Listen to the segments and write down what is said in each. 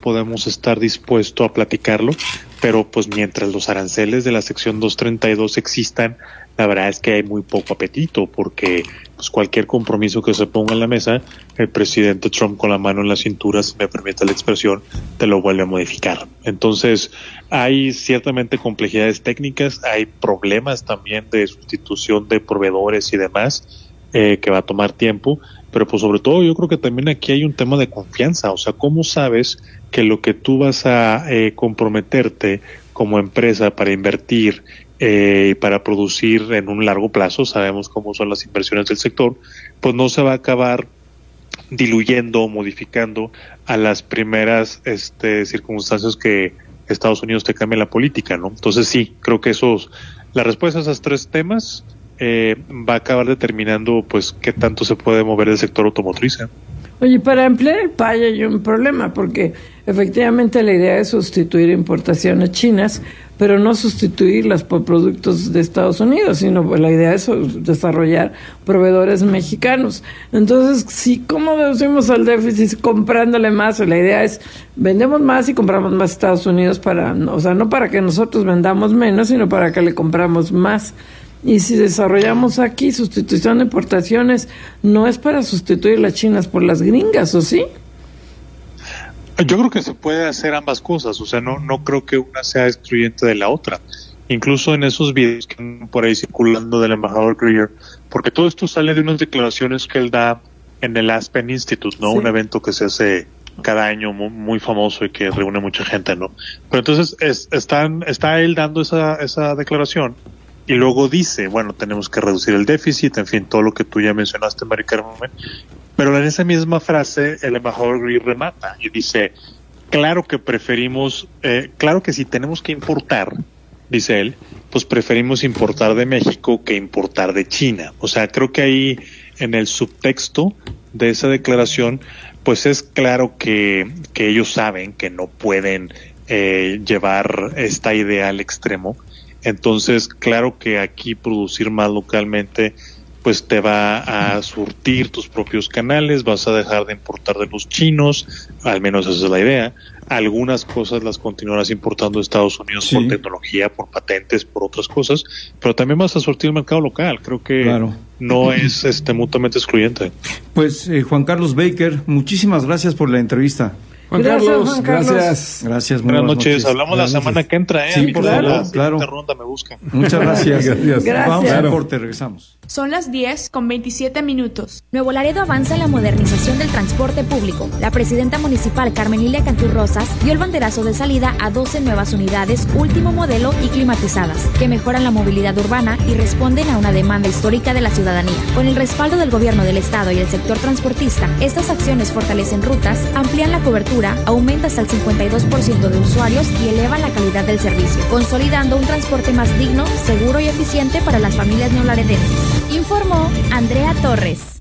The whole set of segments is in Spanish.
podemos estar dispuestos a platicarlo, pero pues mientras los aranceles de la sección 232 existan, la verdad es que hay muy poco apetito, porque pues cualquier compromiso que se ponga en la mesa, el presidente Trump con la mano en la cintura, si me permite la expresión, te lo vuelve a modificar. Entonces, hay ciertamente complejidades técnicas, hay problemas también de sustitución de proveedores y demás, que va a tomar tiempo, pero pues sobre todo yo creo que también aquí hay un tema de confianza. O sea, ¿cómo sabes que lo que tú vas a comprometerte como empresa para invertir y para producir en un largo plazo, sabemos cómo son las inversiones del sector, pues no se va a acabar diluyendo o modificando a las primeras circunstancias que Estados Unidos te cambie la política, ¿no? Entonces sí, creo que la respuesta a esos tres temas va a acabar determinando pues qué tanto se puede mover el sector automotriz. Oye, para emplear el PAI hay un problema, porque efectivamente la idea es sustituir importaciones chinas, pero no sustituirlas por productos de Estados Unidos, sino la idea es desarrollar proveedores mexicanos. Entonces, ¿cómo reducimos el déficit comprándole más? La idea es vendemos más y compramos más a Estados Unidos no para que nosotros vendamos menos, sino para que le compramos más. Y si desarrollamos aquí sustitución de importaciones, no es para sustituir las chinas por las gringas, ¿o sí? Yo creo que se puede hacer ambas cosas, o sea, no creo que una sea excluyente de la otra. Incluso en esos videos que andan por ahí circulando del embajador Greer, porque todo esto sale de unas declaraciones que él da en el Aspen Institute, ¿no? Sí. Un evento que se hace cada año muy famoso y que reúne mucha gente, ¿no? Pero entonces está él dando esa declaración. Y luego dice, bueno, tenemos que reducir el déficit, en fin, todo lo que tú ya mencionaste, Mari Carmen. Pero en esa misma frase, el embajador Greer remata y dice, claro que si tenemos que importar, dice él, pues preferimos importar de México que importar de China. O sea, creo que ahí en el subtexto de esa declaración, pues es claro que ellos saben que no pueden llevar esta idea al extremo. Entonces, claro que aquí producir más localmente, pues te va a surtir tus propios canales, vas a dejar de importar de los chinos, al menos esa es la idea. Algunas cosas las continuarás importando de Estados Unidos, sí, por tecnología, por patentes, por otras cosas, pero también vas a surtir el mercado local. Creo que claro, no es mutuamente excluyente. Pues Juan Carlos Baker, muchísimas gracias por la entrevista. Juan Carlos, gracias. Buenas noches. Hablamos la semana que entra, Sí, por favor, claro. Ronda me busca. Muchas gracias. Gracias. Vamos al corte, regresamos. Son las 10:27. Nuevo Laredo avanza en la modernización del transporte público. La presidenta municipal Carmen Lilia Cantú Rosas dio el banderazo de salida a 12 nuevas unidades último modelo y climatizadas, que mejoran la movilidad urbana y responden a una demanda histórica de la ciudadanía. Con el respaldo del gobierno del estado y el sector transportista, estas acciones fortalecen rutas, amplían la cobertura, aumenta hasta el 52% de usuarios y eleva la calidad del servicio, consolidando un transporte más digno, seguro y eficiente para las familias neolaredenses. Informó Andrea Torres.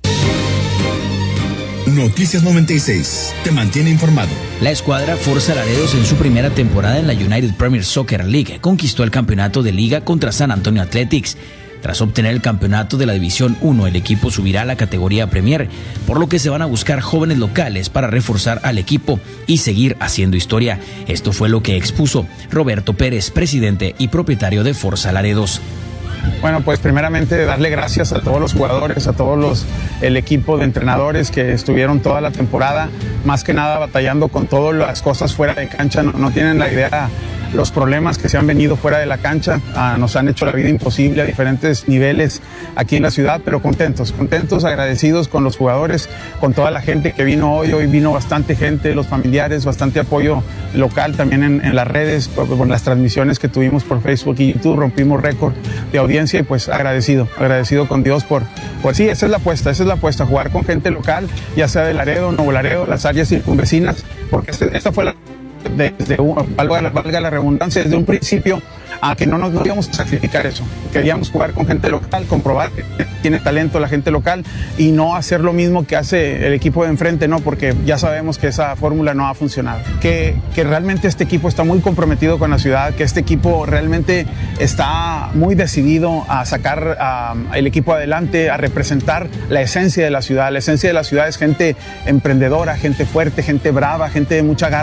Noticias 96 te mantiene informado. La escuadra Forza Laredos en su primera temporada en la United Premier Soccer League conquistó el campeonato de liga contra San Antonio Athletics. Tras obtener el campeonato de la División 1, el equipo subirá a la categoría Premier, por lo que se van a buscar jóvenes locales para reforzar al equipo y seguir haciendo historia. Esto fue lo que expuso Roberto Pérez, presidente y propietario de Forza Laredos. Bueno, pues primeramente darle gracias a todos los jugadores, a el equipo de entrenadores que estuvieron toda la temporada, más que nada batallando con todas las cosas fuera de cancha. No tienen la idea los problemas que se han venido fuera de la cancha. Nos han hecho la vida imposible a diferentes niveles aquí en la ciudad, pero contentos, agradecidos con los jugadores, con toda la gente que vino hoy vino bastante gente, los familiares, bastante apoyo local también en las redes, con las transmisiones que tuvimos por Facebook y YouTube, rompimos récord de audiencia y pues agradecido con Dios por sí, esa es la apuesta, jugar con gente local, ya sea de Laredo, Nuevo Laredo, las áreas circunvecinas, porque esta fue valga la redundancia, desde un principio a que no nos íbamos a sacrificar eso. Queríamos jugar con gente local, comprobar que tiene talento la gente local y no hacer lo mismo que hace el equipo de enfrente, ¿no? Porque ya sabemos que esa fórmula no ha funcionado. Que realmente este equipo está muy comprometido con la ciudad, que este equipo realmente está muy decidido a sacar el equipo adelante, a representar la esencia de la ciudad. La esencia de la ciudad es gente emprendedora, gente fuerte, gente brava, gente de mucha garra.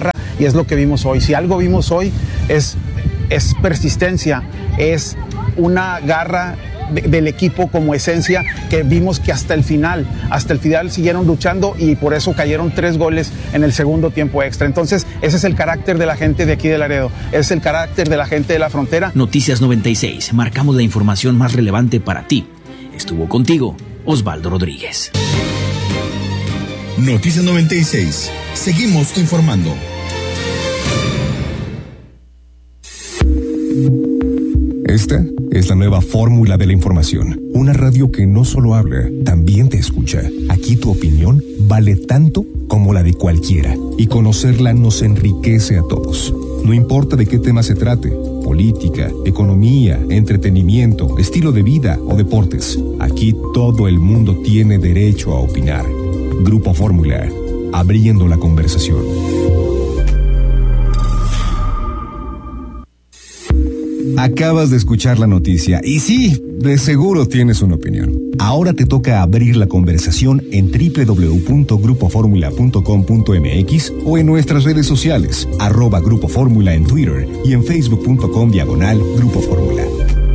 y es lo que vimos hoy. Si algo vimos hoy es persistencia, es una garra del equipo como esencia, que vimos que hasta el final siguieron luchando, y por eso cayeron 3 goles en el segundo tiempo extra. Entonces ese es el carácter de la gente de aquí de Laredo, es el carácter de la gente de la frontera. Noticias 96, marcamos la información más relevante para ti. Estuvo contigo Osvaldo Rodríguez. Noticias 96, seguimos informando. Esta es la nueva fórmula de la información. Una radio que no solo habla, también te escucha. Aquí tu opinión vale tanto como la de cualquiera. Y conocerla nos enriquece a todos. No importa de qué tema se trate: política, economía, entretenimiento, estilo de vida o deportes. Aquí todo el mundo tiene derecho a opinar. Grupo Fórmula, abriendo la conversación. Acabas de escuchar la noticia y sí, de seguro tienes una opinión. Ahora te toca abrir la conversación en www.grupoformula.com.mx o en nuestras redes sociales, @Grupo Fórmula en Twitter y en facebook.com/Grupo Fórmula.